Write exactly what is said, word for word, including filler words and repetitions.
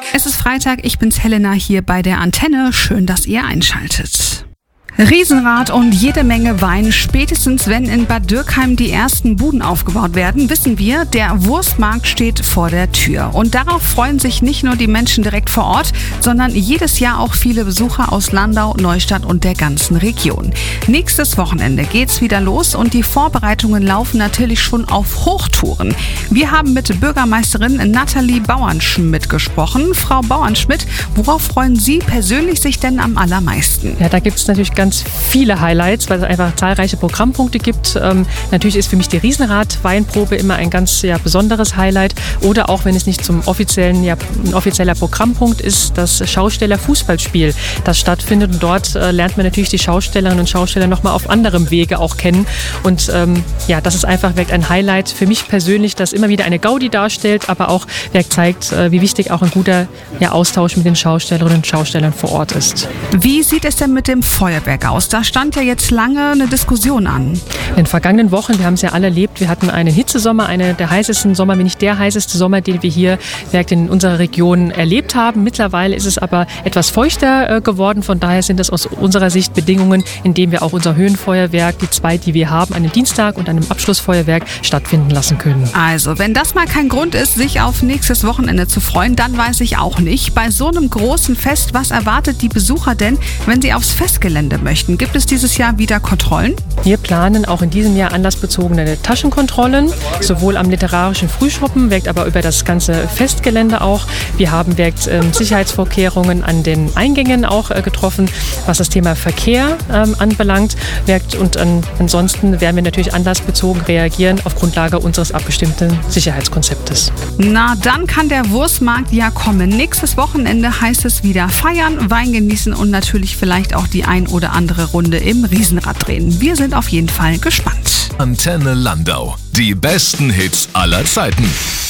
Es ist Freitag, ich bin's Helena hier bei der Antenne. Schön, dass ihr einschaltet. Riesenrad und jede Menge Wein. Spätestens wenn in Bad Dürkheim die ersten Buden aufgebaut werden, wissen wir, der Wurstmarkt steht vor der Tür. Und darauf freuen sich nicht nur die Menschen direkt vor Ort, sondern jedes Jahr auch viele Besucher aus Landau, Neustadt und der ganzen Region. Nächstes Wochenende geht's wieder los und die Vorbereitungen laufen natürlich schon auf Hochtouren. Wir haben mit Bürgermeisterin Nathalie Bauernschmidt gesprochen. Frau Bauernschmidt, worauf freuen Sie persönlich sich denn am allermeisten? Ja, da gibt es natürlich ganz viele Highlights, weil es einfach zahlreiche Programmpunkte gibt. Ähm, natürlich ist für mich die Riesenrad-Weinprobe immer ein ganz ja, besonderes Highlight. Oder auch, wenn es nicht zum offiziellen, ja, ein offizieller Programmpunkt ist, das Schausteller-Fußballspiel, das stattfindet. Und dort äh, lernt man natürlich die Schaustellerinnen und Schausteller nochmal auf anderem Wege auch kennen. Und ähm, ja, das ist einfach wirklich ein Highlight für mich persönlich, das immer wieder eine Gaudi darstellt, aber auch Werk zeigt, äh, wie wichtig auch ein guter ja, Austausch mit den Schaustellerinnen und Schaustellern vor Ort ist. Wie sieht es denn mit dem Feuerwerk aus? Da stand ja jetzt lange eine Diskussion an. In den vergangenen Wochen, wir haben es ja alle erlebt, wir hatten einen Hitzesommer, einen der heißesten Sommer, wenn nicht der heißeste Sommer, den wir hier in unserer Region erlebt haben. Mittlerweile ist es aber etwas feuchter geworden, von daher sind das aus unserer Sicht Bedingungen, in denen wir auch unser Höhenfeuerwerk, die zwei, die wir haben, an einem Dienstag und einem Abschlussfeuerwerk stattfinden lassen können. Also, wenn das mal kein Grund ist, sich auf nächstes Wochenende zu freuen, dann weiß ich auch nicht. Bei so einem großen Fest, was erwartet die Besucher denn, wenn sie aufs Festgelände möchten? Gibt es dieses Jahr wieder Kontrollen? Wir planen auch in diesem Jahr anlassbezogene Taschenkontrollen, sowohl am literarischen Frühschoppen, wirkt aber über das ganze Festgelände auch. Wir haben wirkt, äh, Sicherheitsvorkehrungen an den Eingängen auch äh, getroffen, was das Thema Verkehr ähm, anbelangt. Wirkt, und an, ansonsten werden wir natürlich anlassbezogen reagieren auf Grundlage unseres abgestimmten Sicherheitskonzeptes. Na, dann kann der Wurstmarkt ja kommen. Nächstes Wochenende heißt es wieder feiern, Wein genießen und natürlich vielleicht auch die ein oder andere Runde im Riesenrad drehen. Wir sind auf jeden Fall gespannt. Antenne Landau. Die besten Hits aller Zeiten.